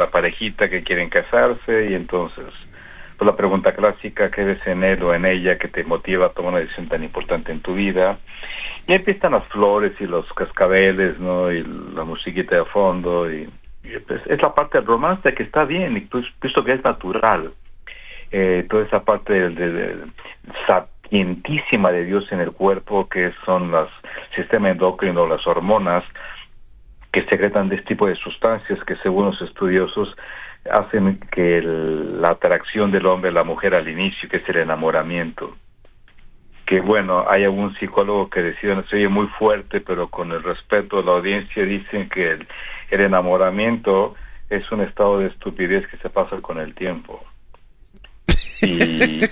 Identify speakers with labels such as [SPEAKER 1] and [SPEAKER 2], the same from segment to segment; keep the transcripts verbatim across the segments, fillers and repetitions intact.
[SPEAKER 1] la parejita que quieren casarse, y entonces, pues la pregunta clásica, ¿qué ves en él o en ella que te motiva a tomar una decisión tan importante en tu vida? Y empiezan las flores y los cascabeles, ¿no? Y la musiquita de fondo, y, y pues, es la parte del romance que está bien, y pues pienso que es natural. Eh, toda esa parte de, de, de sapientísima de Dios en el cuerpo, que son los sistema endocrino, las hormonas, que secretan de este tipo de sustancias que según los estudiosos hacen que el, la atracción del hombre a la mujer al inicio, que es el enamoramiento. Que bueno, hay algún psicólogo que decide, no se oye muy fuerte, pero con el respeto de la audiencia dicen que el, el enamoramiento es un estado de estupidez que se pasa con el tiempo. Y,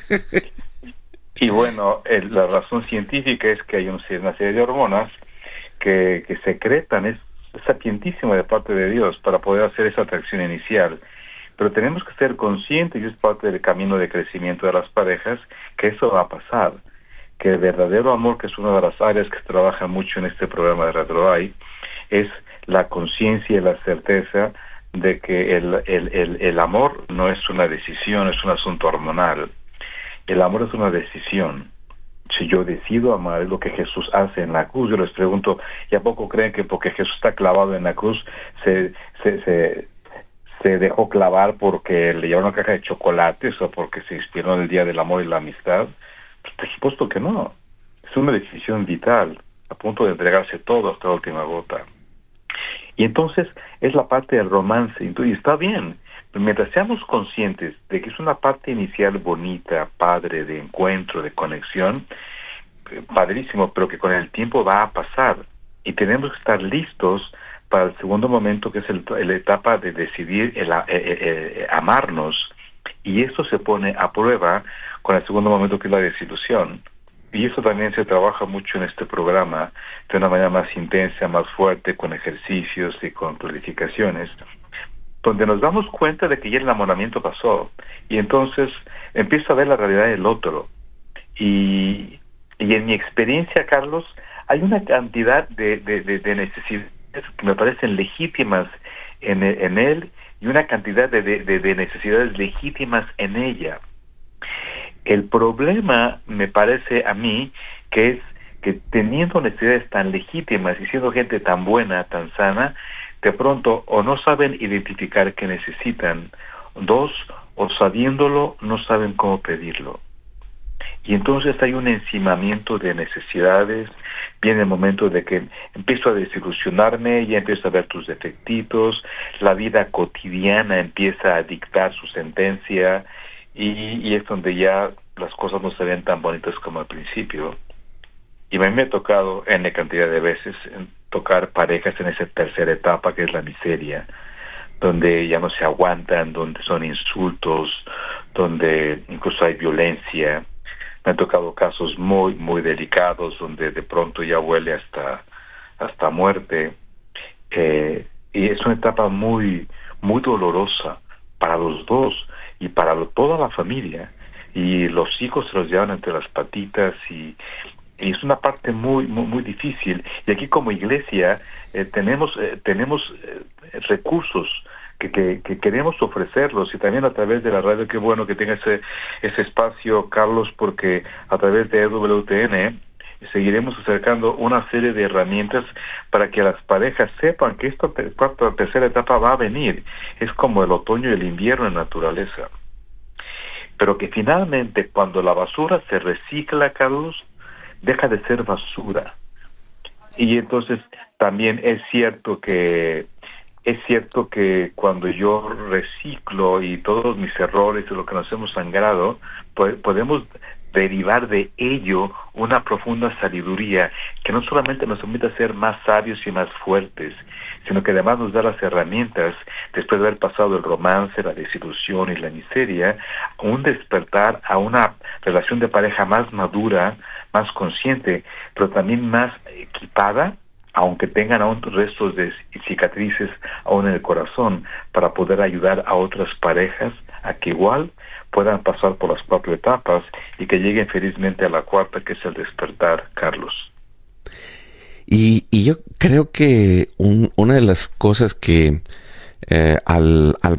[SPEAKER 1] y bueno, el, la razón científica es que hay un, una serie de hormonas que, que secretan, es sapientísima de parte de Dios para poder hacer esa atracción inicial. Pero tenemos que ser conscientes, y es parte del camino de crecimiento de las parejas, que eso va a pasar. Que el verdadero amor, que es una de las áreas que se trabaja mucho en este programa de RetroEye, es la conciencia y la certeza de que el, el, el, el amor no es una decisión, es un asunto hormonal. El amor es una decisión. Si yo decido amar, es lo que Jesús hace en la cruz. Yo les pregunto, ¿y a poco creen que porque Jesús está clavado en la cruz se se se, se dejó clavar porque le llevaron una caja de chocolates o porque se inspiró en el Día del Amor y la Amistad? Pues por supuesto que no. Es una decisión vital, a punto de entregarse todo hasta la última gota. Y entonces es la parte del romance, y está bien, mientras seamos conscientes de que es una parte inicial bonita, padre, de encuentro, de conexión, padrísimo, pero que con el tiempo va a pasar, y tenemos que estar listos para el segundo momento, que es el, la etapa de decidir el, eh, eh, amarnos, y eso se pone a prueba con el segundo momento, que es la desilusión. Y eso también se trabaja mucho en este programa, de una manera más intensa, más fuerte, con ejercicios y con planificaciones, donde nos damos cuenta de que ya el enamoramiento pasó, y entonces empiezo a ver la realidad del otro. Y, y en mi experiencia, Carlos, hay una cantidad de, de, de, de necesidades que me parecen legítimas en, en él, y una cantidad de, de, de, de necesidades legítimas en ella. El problema, me parece a mí, que es que teniendo necesidades tan legítimas y siendo gente tan buena, tan sana, de pronto o no saben identificar qué necesitan, dos, o sabiéndolo, no saben cómo pedirlo. Y entonces hay un encimamiento de necesidades, viene el momento de que empiezo a desilusionarme, ya empiezo a ver tus defectitos, la vida cotidiana empieza a dictar su sentencia, y, y es donde ya las cosas no se ven tan bonitas como al principio. Y a mí me ha tocado N cantidad de veces tocar parejas en esa tercera etapa, que es la miseria, donde ya no se aguantan, donde son insultos, donde incluso hay violencia. Me han tocado casos muy, muy delicados, donde de pronto ya huele hasta, hasta muerte. Eh, y es una etapa muy, muy dolorosa para los dos y para lo, toda la familia. Y los hijos se los llevan entre las patitas, y, y es una parte muy, muy, muy difícil. Y aquí como iglesia eh, tenemos, eh, tenemos eh, recursos Que, que, que queremos ofrecerlos, y también a través de la radio. Qué bueno que tenga ese, ese espacio, Carlos, porque a través de E W T N seguiremos acercando una serie de herramientas para que las parejas sepan que esta cuarta, tercera etapa va a venir. Es como el otoño y el invierno en naturaleza. Pero que finalmente, cuando la basura se recicla, Carlos, deja de ser basura. Y entonces también es cierto que Es cierto que cuando yo reciclo y todos mis errores y lo que nos hemos sangrado, po- podemos derivar de ello una profunda sabiduría que no solamente nos permite ser más sabios y más fuertes, sino que además nos da las herramientas, después de haber pasado el romance, la desilusión y la miseria, a un despertar a una relación de pareja más madura, más consciente, pero también más equipada, aunque tengan aún restos de cicatrices aún en el corazón, para poder ayudar a otras parejas a que igual puedan pasar por las cuatro etapas y que lleguen felizmente a la cuarta, que es el despertar, Carlos.
[SPEAKER 2] Y, y yo creo que un, una de las cosas que eh, al, al